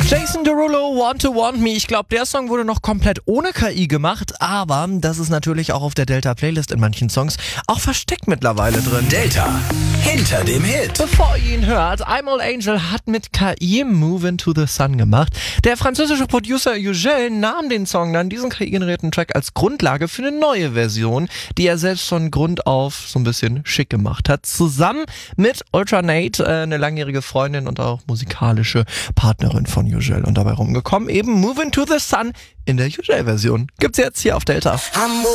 Jason Derulo, Want to Want Me. Ich glaube, der Song wurde noch komplett ohne KI gemacht, aber das ist natürlich auch auf der Delta-Playlist in manchen Songs auch versteckt mittlerweile drin. Delta, hinter dem Hit. Bevor ihr ihn hört, I'm All Angel hat mit KI Move Into the Sun gemacht. Der französische Producer Ugel nahm den Song dann, diesen KI-generierten Track, als Grundlage für eine neue Version, die er selbst von Grund auf so ein bisschen schick gemacht hat. Zusammen mit Ultranate, eine langjährige Freundin und auch musikalische Partnerin von Ugel. Und dabei rumgekommen eben Move Into the Sun in der Ugel-Version. Gibt's jetzt hier auf Delta.